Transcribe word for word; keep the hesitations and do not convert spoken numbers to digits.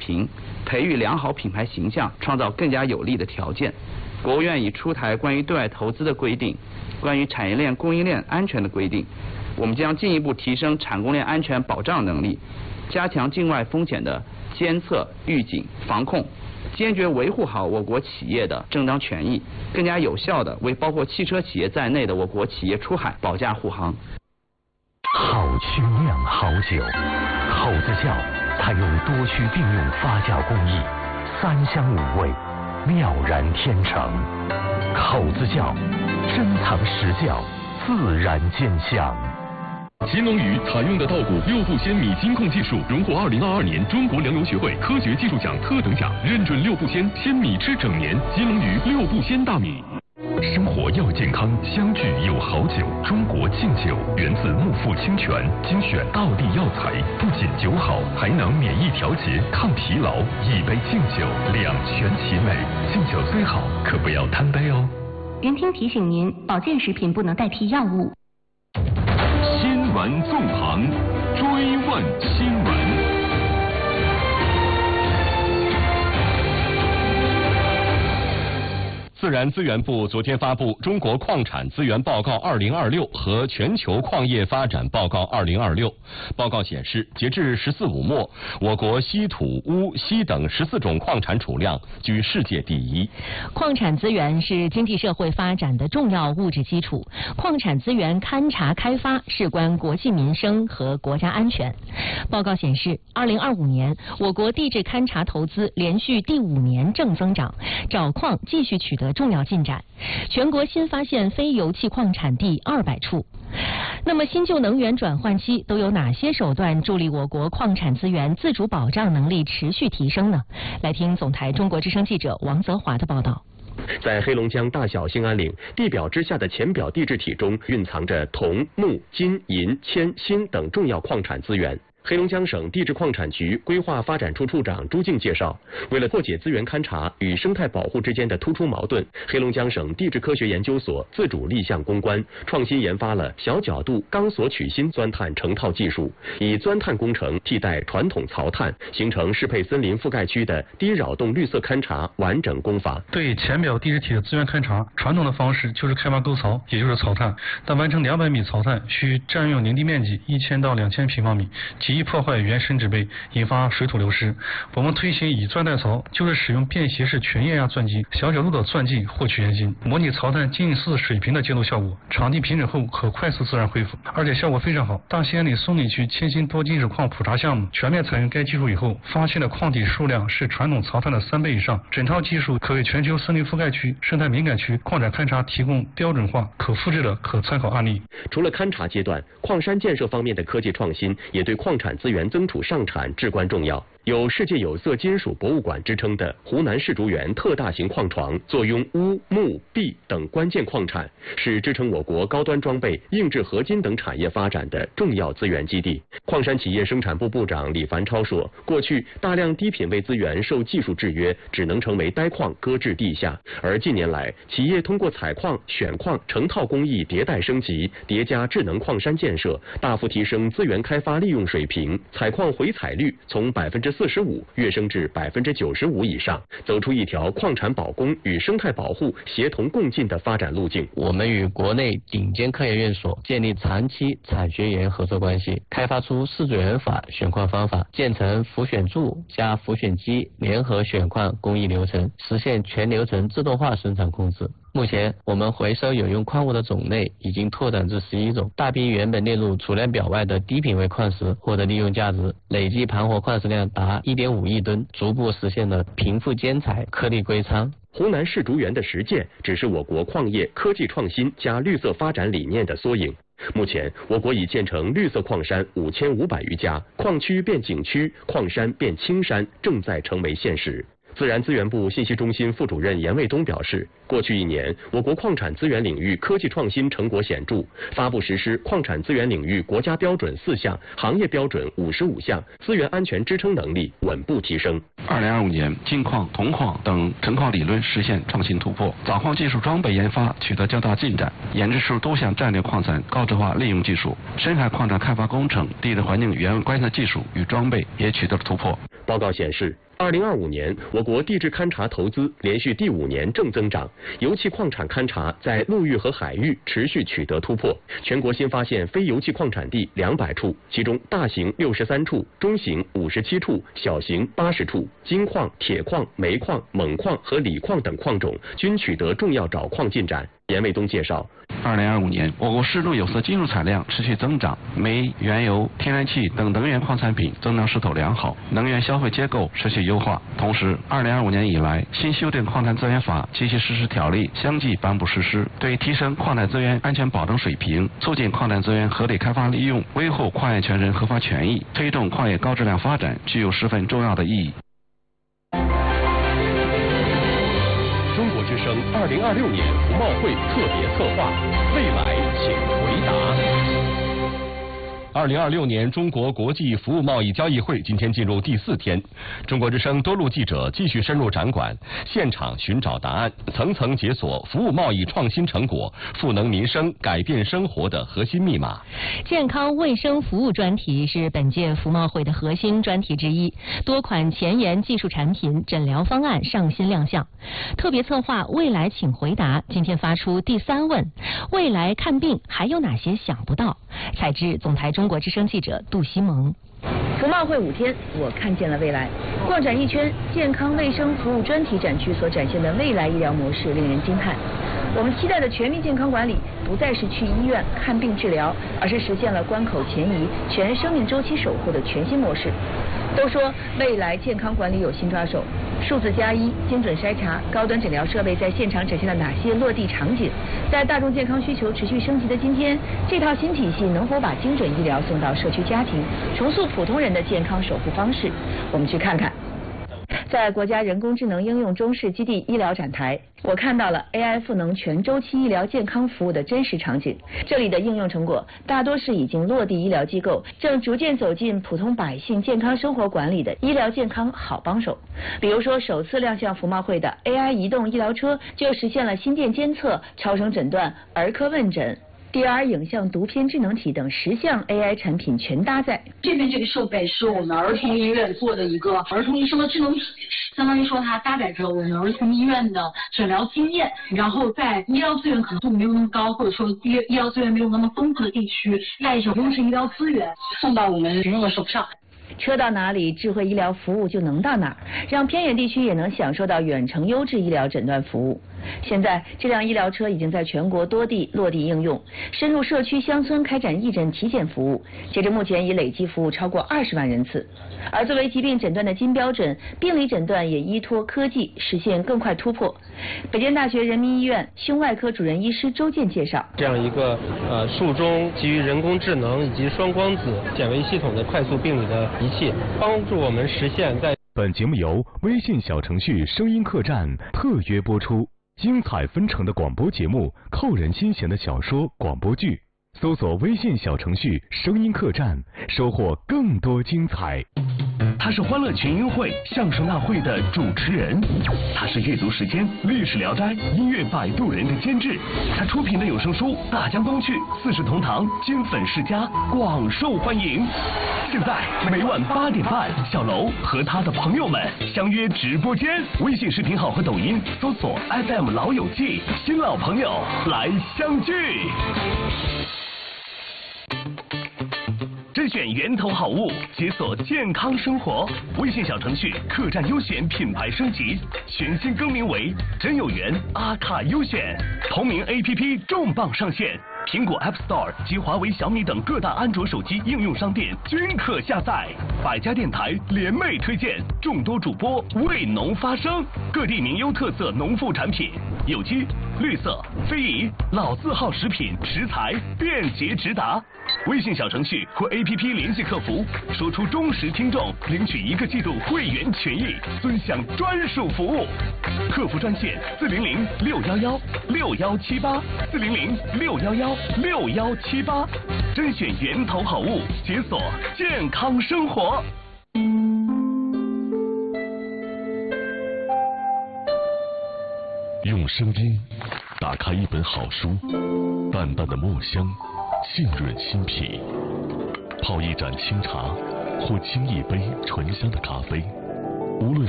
平，培育良好品牌形象，创造更加有利的条件。国务院已出台关于对外投资的规定，关于产业链供应链安全的规定。我们将进一步提升产供链安全保障能力，加强境外风险的监测、预警、防控，坚决维护好我国企业的正当权益，更加有效地为包括汽车企业在内的我国企业出海保驾护航。 好曲酿好酒，口子窖采用多区并用发酵工艺，三香五味，妙然天成。口子窖珍藏实窖，自然兼香。 乾隆鱼采用的稻谷六步鲜米金控技术，荣获二零二二年中国粮油学会科学技术奖特等奖，认准六步鲜，鲜米吃整年。乾隆鱼六步鲜大米。 生活要健康，相聚有好酒。中国敬酒源自木富清泉，精选道地药材，不仅酒好，还能免疫调节、抗疲劳。一杯敬酒，两全其美。敬酒虽好，可不要贪杯哦。 云听提醒您，保健食品不能代替药物。 新闻纵横，追问新闻。 自然资源部昨天发布《中国矿产资源报告二零二六》和《全球矿业发展报告二零二六》。报告显示，截至“十四五”末，我国稀土、钨、锡等十四种矿产储量居世界第一。 矿产资源是经济社会发展的重要物质基础，矿产资源勘察开发事关国计民生和国家安全。报告显示，二零二五年我国地质勘察投资连续第五年正增长，找矿继续取得重要进展，全国新发现非油气矿产地二百处。那么新旧能源转换期都有哪些手段助力我国矿产资源自主保障能力持续提升呢？来听总台中国之声记者王泽华的报道。 在黑龙江大小兴安岭地表之下的浅表地质体中，蕴藏着铜、钼、金、银、铅、锌等重要矿产资源。黑龙江省地质矿产局规划发展处处长朱静介绍，为了破解资源勘察与生态保护之间的突出矛盾，黑龙江省地质科学研究所自主立项攻关，创新研发了小角度钢索取芯钻探成套技术，以钻探工程替代传统槽探，形成适配森林覆盖区的低扰动绿色勘察完整工法。 对浅表地质体的资源勘察，传统的方式就是开挖沟槽，也就是槽探，但完成两百米槽探需占用林地面积一千到两千平方米，极易破坏原生植被，引发水土流失。我们推行以钻带槽，就是使用便携式全液压钻机、小角度的钻剂获取原芯，模拟槽探近似水平的接度效果，场地平整后可快速自然恢复，而且效果非常好。大兴安岭松里区千锌多金属矿普查项目全面采用该技术以后，发现的矿体数量是传统槽探的三倍以上，整套技术可为全球森林覆盖区、生态敏感区矿产勘察提供标准化、可复制的可参考案例。 除了勘察阶段，矿山建设方面的科技创新也对矿产资源增储上产至关重要。有世界有色金属博物馆之称的湖南世竹园特大型矿床，坐拥钨、钼、铋等关键矿产，是支撑我国高端装备、硬质合金等产业发展的重要资源基地。矿山企业生产部部长李凡超说，过去大量低品位资源受技术制约，只能成为呆矿搁置地下，而近年来，企业通过采矿、选矿、成套工艺迭代升级，叠加智能矿山建设，大幅提升资源开发利用水平，采矿回采率从百分之四十五跃升至百分之九十五以上，走出一条矿产保供与生态保护协同共进的发展路径。 我们与国内顶尖科研院所建立长期产学研合作关系，开发出四组元法选矿方法，建成浮选柱加浮选机联合选矿工艺流程，实现全流程自动化生产控制。目前，我们回收有用矿物的种类已经拓展至十一种，大批原本列入储量表外的低品位矿石获得利用价值，累计盘活矿石量达 一点五亿吨，逐步实现了贫富兼采、颗粒归仓。 湖南世竹园的实践只是我国矿业科技创新加绿色发展理念的缩影。目前，我国已建成绿色矿山五千五百余家，矿区变景区，矿山变青山，正在成为现实。自然资源部信息中心副主任严卫东表示，过去一年，我国矿产资源领域科技创新成果显著，发布实施矿产资源领域国家标准四项，行业标准五十五项，资源安全支撑能力稳步提升。 二零二五年，金矿、铜矿等成矿理论实现创新突破，早矿技术装备研发取得较大进展，研制出多项战略矿产高质化利用技术，深海矿产开发工程、地质环境原位观测技术与装备也取得了突破。 报告显示，二零二五年我国地质勘察投资连续第五年正增长，油气矿产勘察在陆域和海域持续取得突破，全国新发现非油气矿产地两百处，其中大型六十三处，中型五十七处，小型八十处。金矿、铁矿、煤矿、锰矿和锂矿等矿种均取得重要找矿进展。严卫东介绍， 二零二五年，我国湿度有色金属产量持续增长，煤、原油、天然气等能源矿产品增量势头良好，能源消费结构持续优化。同时，二零二五年以来，新修订矿产资源法及其实施条例相继颁布实施，对提升矿产资源安全保证水平、促进矿产资源合理开发利用、维护矿业权人合法权益、推动矿业高质量发展具有十分重要的意义。 中国之声二零二六年服贸会特别策划，未来请回答。二零二六年中国国际服务贸易交易会今天进入第四天，中国之声多路记者继续深入展馆，现场寻找答案，层层解锁服务贸易创新成果，赋能民生、改变生活的核心密码。 健康卫生服务专题是本届服贸会的核心专题之一，多款前沿技术产品、诊疗方案上新亮相。特别策划未来请回答今天发出第三问：未来看病还有哪些想不到？采制总台中国之声记者杜西蒙。 服贸会五天，我看见了未来。逛展一圈，健康卫生服务专题展区所展现的未来医疗模式令人惊叹。我们期待的全民健康管理，不再是去医院看病治疗，而是实现了关口前移、全生命周期守护的全新模式。都说未来健康管理有新抓手，数字加医、精准筛查、高端诊疗设备在现场展现了哪些落地场景？在大众健康需求持续升级的今天，这套新体系能否把精准医疗送到社区家庭，重塑普通人的健康守护方式？我们去看看。在国家人工智能应用中试基地医疗展台，我看到了 A I 赋能全周期医疗健康服务的真实场景。这里的应用成果大多是已经落地医疗机构正逐渐走进普通百姓健康生活管理的医疗健康好帮手。比如说，首次亮相服贸会的 A I 移动医疗车就实现了心电监测、超声诊断、儿科问诊、D R 影像读片智能体等十项 A I 产品全搭载。 这边这个设备是我们儿童医院做的一个儿童医生的智能体，相当于说它搭载着我们儿童医院的诊疗经验，然后在医疗资源可能度没有那么高，或者说医医疗资源没有那么丰富的地区，带着优质医疗资源送到我们民众的手上。 车到哪里，智慧医疗服务就能到哪儿，让偏远地区也能享受到远程优质医疗诊断服务。现在，这辆医疗车已经在全国多地落地应用，深入社区乡村开展义诊体检服务，截至目前已累计服务超过二十万人次。而作为疾病诊断的金标准，病理诊断也依托科技实现更快突破。北京大学人民医院胸外科主任医师周健介绍， 这样一个呃术中基于人工智能以及双光子显微系统的快速病理的仪器，帮助我们实现在。 本节目由微信小程序声音客栈特约播出。精彩纷呈的广播节目，扣人心弦的小说、广播剧，搜索微信小程序声音客栈，收获更多精彩。他是欢乐群英会相声大会的主持人，他是阅读时间、历史聊斋、音乐摆渡人的监制，他出品的有声书《大江东去》《四世同堂》金粉世家广受欢迎。现在每晚八点半，小楼和他的朋友们相约直播间，微信视频号和抖音搜索 F M 老友记，新老朋友来相聚。甄选源头好物，解锁健康生活。微信小程序客栈优选品牌升级，全新更名为真有缘阿卡优选。同名 A P P 重磅上线，苹果 App Store 及华为、小米等各大安卓手机应用商店均可下载。百家电台联袂推荐，众多主播为农发声，各地名优特色农副产品，有机、绿色、非遗、老字号食品食材便捷直达。微信小程序或 A P P 联系客服，说出忠实听众，领取一个季度会员权益，尊享专属服务。客服专线四零零六幺幺六幺七八四零零六幺幺六幺七八，甄选源头好物，解锁健康生活。 用声音打开一本好书，淡淡的墨香沁润心脾，泡一盏清茶， 或沏一杯醇香的咖啡，无论